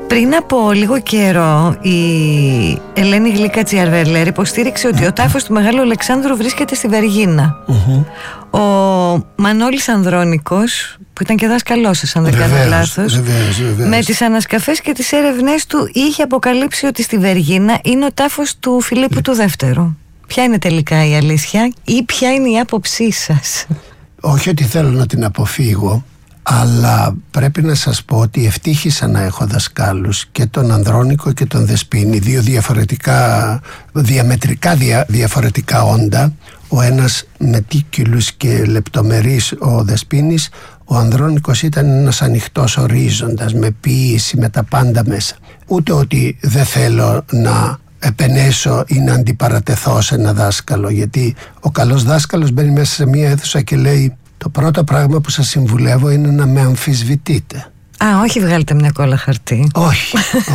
Πριν από λίγο καιρό η Ελένη Γλίκα Τζιαρβελέρ υποστήριξε ότι ο τάφος του Μεγάλου Αλεξάνδρου βρίσκεται στη Βεργίνα. Ο Μανώλης Ανδρώνικος, που ήταν και δάσκαλός σας αν δεν κάνω λάθος, με τις ανασκαφές και τις έρευνές του είχε αποκαλύψει ότι στη Βεργίνα είναι ο τάφος του Φιλίππου του Δεύτερου. Ποια είναι τελικά η αλήθεια ή ποια είναι η άποψή σας? Όχι ότι θέλω να την αποφύγω, αλλά πρέπει να σας πω ότι ευτύχησα να έχω δασκάλους, και τον Ανδρώνικο και τον Δεσποίνη, δύο διαμετρικά διαφορετικά όντα. Ο ένας μετίκυλους και λεπτομερής ο Δεσποίνης, ο Ανδρώνικος ήταν ένας ανοιχτός ορίζοντας, με ποίηση, με τα πάντα μέσα. Ούτε ότι δεν θέλω να επενέσω ή να αντιπαρατεθώ σε ένα δάσκαλο, γιατί ο καλός δάσκαλος μπαίνει μέσα σε μία αίθουσα και λέει: το πρώτο πράγμα που σας συμβουλεύω είναι να με αμφισβητείτε. Όχι βγάλετε μια κόλλα χαρτί. Όχι.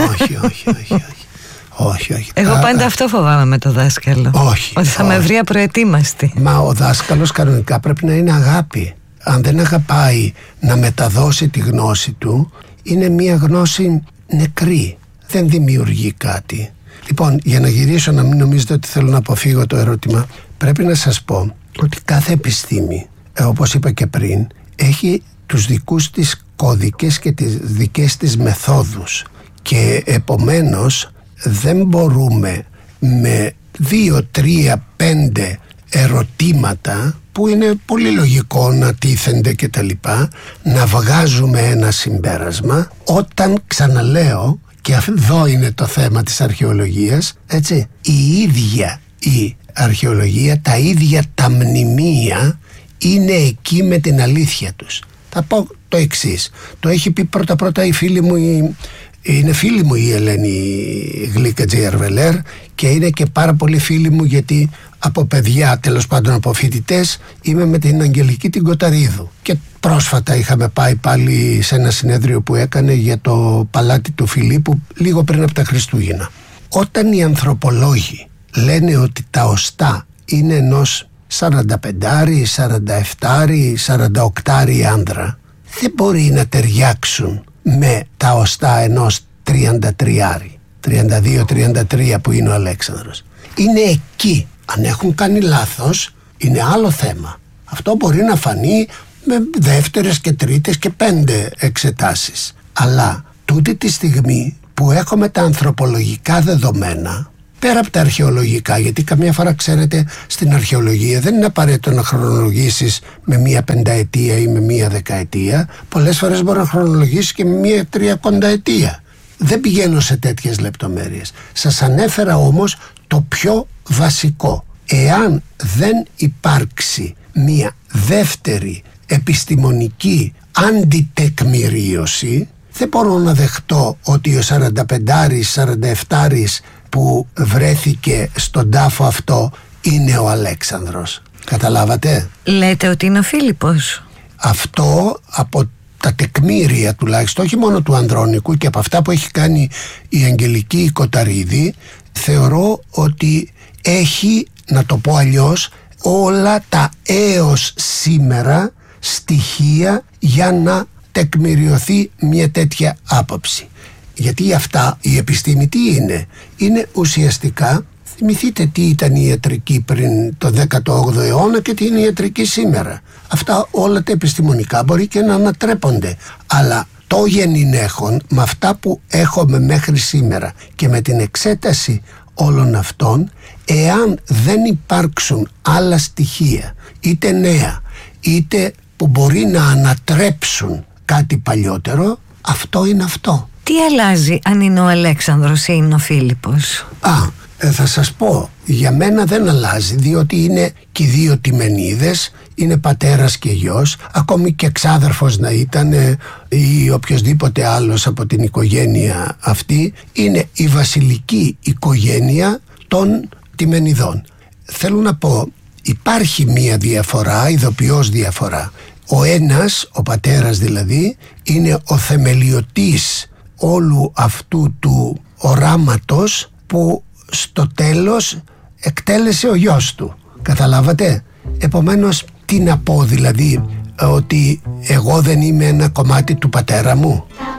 Εγώ πάντα αυτό φοβάμαι με το δάσκαλο. Ότι θα με βρει απροετοίμαστη. Μα ο δάσκαλος κανονικά πρέπει να είναι αγάπη. Αν δεν αγαπάει να μεταδώσει τη γνώση του, είναι μια γνώση νεκρή. Δεν δημιουργεί κάτι. Λοιπόν, για να γυρίσω, να μην νομίζετε ότι θέλω να αποφύγω το ερώτημα, πρέπει να σας πω ότι κάθε επιστήμη, όπως είπα και πριν, έχει τους δικούς της κώδικες και τις δικές της μεθόδους, και επομένως δεν μπορούμε με 2, 3, 5 ερωτήματα που είναι πολύ λογικό να τίθενται και τα λοιπά, να βγάζουμε ένα συμπέρασμα, όταν, ξαναλέω, και εδώ είναι το θέμα της αρχαιολογίας, έτσι, η ίδια η αρχαιολογία, τα ίδια τα μνημεία είναι εκεί με την αλήθεια τους. Θα πω το εξής. Το έχει πει πρώτα η φίλη μου, είναι φίλη μου η Ελένη Γλίκα Τζιαρβελέρ, και είναι και πάρα πολύ φίλη μου, γιατί από παιδιά, τέλος πάντων από φοιτητές, είμαι με την Αγγελική την Κοταρίδου, και πρόσφατα είχαμε πάει πάλι σε ένα συνέδριο που έκανε για το παλάτι του Φιλίππου λίγο πριν από τα Χριστούγεννα. Όταν οι ανθρωπολόγοι λένε ότι τα οστά είναι ενός 45, 47, 48 άνδρα, δεν μπορεί να ταιριάξουν με τα οστά ενός 33, 32-33 που είναι ο Αλέξανδρος. Είναι εκεί. Αν έχουν κάνει λάθος είναι άλλο θέμα. Αυτό μπορεί να φανεί με δεύτερες και τρίτες και 5 εξετάσεις. Αλλά τούτη τη στιγμή που έχουμε τα ανθρωπολογικά δεδομένα, πέρα από τα αρχαιολογικά, γιατί καμιά φορά, ξέρετε, στην αρχαιολογία δεν είναι απαραίτητο να χρονολογήσεις με μία 5ετία ή με μία 10ετία. Πολλές φορές μπορεί να χρονολογήσεις και με μία 30ετία. Δεν πηγαίνω σε τέτοιες λεπτομέρειες. Σας ανέφερα όμως το πιο βασικό. Εάν δεν υπάρξει μία δεύτερη επιστημονική αντιτεκμηρίωση, δεν μπορώ να δεχτώ ότι ο 45-47 που βρέθηκε στον τάφο αυτό είναι ο Αλέξανδρος. Καταλάβατε? Λέτε ότι είναι ο Φίλιππος. Αυτό από τα τεκμήρια τουλάχιστον, όχι μόνο του Ανδρώνικου, και από αυτά που έχει κάνει η Αγγελική Κοταρίδη, θεωρώ ότι έχει, να το πω αλλιώς, όλα τα έως σήμερα στοιχεία για να τεκμηριωθεί μια τέτοια άποψη. Γιατί αυτά η επιστήμη τι είναι? Είναι ουσιαστικά, θυμηθείτε τι ήταν η ιατρική πριν το 18ο αιώνα και τι είναι η ιατρική σήμερα. Αυτά όλα τα επιστημονικά μπορεί και να ανατρέπονται, αλλά το γενινέχον με αυτά που έχουμε μέχρι σήμερα και με την εξέταση όλων αυτών, εάν δεν υπάρξουν άλλα στοιχεία, είτε νέα είτε που μπορεί να ανατρέψουν κάτι παλιότερο, αυτό είναι αυτό. Τι αλλάζει αν είναι ο Αλέξανδρος ή είναι ο Φίλιππος? Θα σας πω, για μένα δεν αλλάζει, διότι είναι και οι δύο τιμενίδες, είναι πατέρας και γιος, ακόμη και εξάδερφος να ήταν ή οποιοσδήποτε άλλος από την οικογένεια αυτή, είναι η βασιλική οικογένεια των τιμενιδών. Θέλω να πω, υπάρχει μία διαφορά, ειδοποιώς διαφορά. Ο ένας, ο πατέρας δηλαδή, είναι ο θεμελιωτής όλου αυτού του οράματος που στο τέλος εκτέλεσε ο γιος του. Καταλάβατε? Επομένως, τι να πω δηλαδή, ότι εγώ δεν είμαι ένα κομμάτι του πατέρα μου?